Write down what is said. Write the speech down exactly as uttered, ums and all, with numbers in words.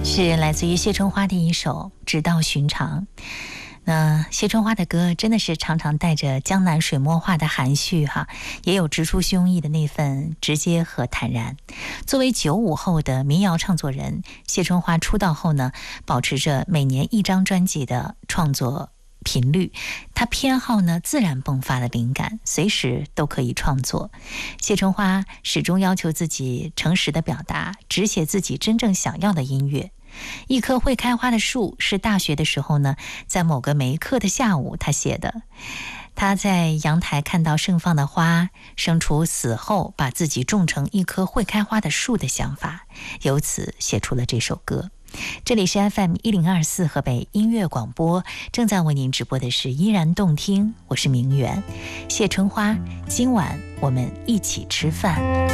是来自于谢春花的一首《直到寻常》。那谢春花的歌真的是常常带着江南水墨画的含蓄哈，也有直抒胸臆的那份直接和坦然。作为九五后的民谣创作人，谢春花出道后呢，保持着每年一张专辑的创作频率，他偏好呢自然迸发的灵感，随时都可以创作。谢春花始终要求自己诚实的表达，只写自己真正想要的音乐。一棵会开花的树是大学的时候呢，在某个没课的下午他写的。他在阳台看到盛放的花，生出死后把自己种成一棵会开花的树的想法，由此写出了这首歌。这里是 F M 一零二四河北音乐广播，正在为您直播的是依然动听，我是明媛。谢春花，今晚我们一起吃饭。